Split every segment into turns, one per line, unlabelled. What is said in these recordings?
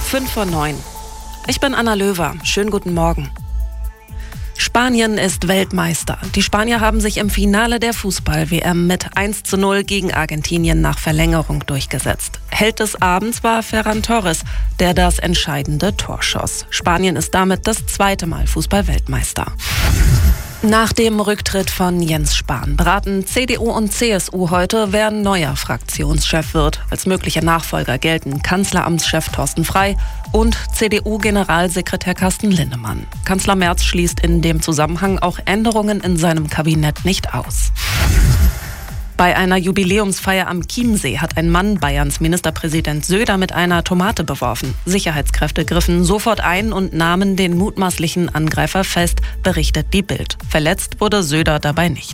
5:09. Ich bin Anna Löwer. Schönen guten Morgen. Spanien ist Weltmeister. Die Spanier haben sich im Finale der Fußball-WM mit 1:0 gegen Argentinien nach Verlängerung durchgesetzt. Held des Abends war Ferran Torres, der das entscheidende Tor schoss. Spanien ist damit das zweite Mal Fußball-Weltmeister. Nach dem Rücktritt von Jens Spahn beraten CDU und CSU heute, wer neuer Fraktionschef wird. Als mögliche Nachfolger gelten Kanzleramtschef Thorsten Frey und CDU-Generalsekretär Carsten Linnemann. Kanzler Merz schließt in dem Zusammenhang auch Änderungen in seinem Kabinett nicht aus. Bei einer Jubiläumsfeier am Chiemsee hat ein Mann Bayerns Ministerpräsident Söder mit einer Tomate beworfen. Sicherheitskräfte griffen sofort ein und nahmen den mutmaßlichen Angreifer fest, berichtet die Bild. Verletzt wurde Söder dabei nicht.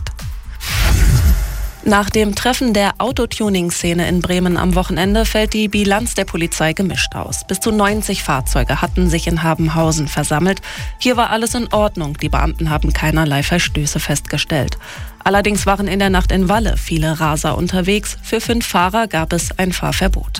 Nach dem Treffen der Autotuning-Szene in Bremen am Wochenende fällt die Bilanz der Polizei gemischt aus. Bis zu 90 Fahrzeuge hatten sich in Habenhausen versammelt. Hier war alles in Ordnung. Die Beamten haben keinerlei Verstöße festgestellt. Allerdings waren in der Nacht in Walle viele Raser unterwegs. Für 5 Fahrer gab es ein Fahrverbot.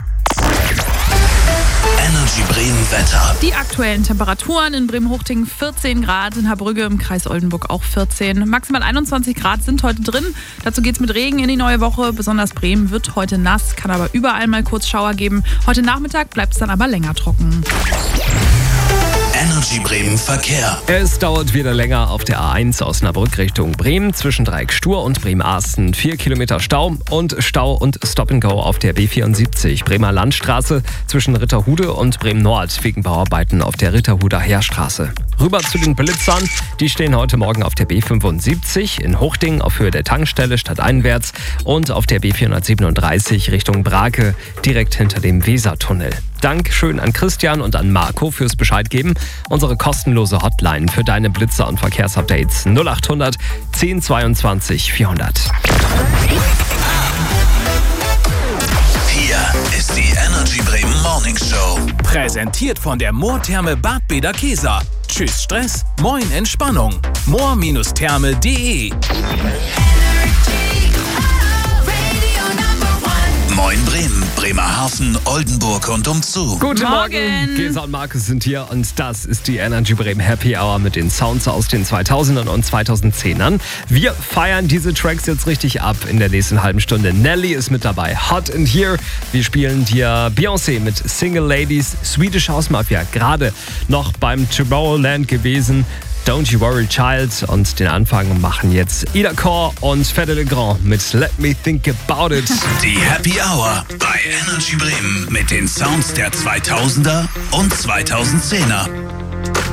Energy Bremen Wetter.
Die aktuellen Temperaturen in Bremen-Hochting 14 Grad, in Harbrügge im Kreis Oldenburg auch 14. Maximal 21 Grad sind heute drin. Dazu geht's mit Regen in die neue Woche. Besonders Bremen wird heute nass, kann aber überall mal kurz Schauer geben. Heute Nachmittag bleibt es dann aber länger trocken.
Energy Bremen Verkehr.
Es dauert wieder länger auf der A1 Osnabrück Richtung Bremen zwischen Dreieck Stur und Bremen-Arsten. 4 Kilometer Stau und Stop-and-Go auf der B74 Bremer Landstraße zwischen Ritterhude und Bremen-Nord wegen Bauarbeiten auf der Ritterhuder Heerstraße. Rüber zu den Blitzern. Die stehen heute Morgen auf der B75 in Hochting auf Höhe der Tankstelle stadteinwärts und auf der B437 Richtung Brake direkt hinter dem Wesertunnel. Dankeschön an Christian und an Marco fürs Bescheid geben. Unsere kostenlose Hotline für deine Blitzer und Verkehrsupdates 0800 1022 400.
Hier ist die Energy Bremen Morning Show.
Präsentiert von der Moortherme Bad Bederkesa. Tschüss Stress, moin Entspannung. moor-therme.de.
Moin Bremen, Bremerhaven, Oldenburg und umzu.
Guten Morgen. Gesa und Markus sind hier und das ist die Energy Bremen Happy Hour mit den Sounds aus den 2000ern und 2010ern. Wir feiern diese Tracks jetzt richtig ab in der nächsten halben Stunde. Nelly ist mit dabei, Hot in Here. Wir spielen dir Beyoncé mit Single Ladies, Swedish House Mafia, gerade noch beim Tomorrowland gewesen. Don't You Worry Child und den Anfang machen jetzt Ida Core und Fede Le Grand mit Let Me Think About It.
Die Happy Hour bei Energy Bremen mit den Sounds der 2000er und 2010er.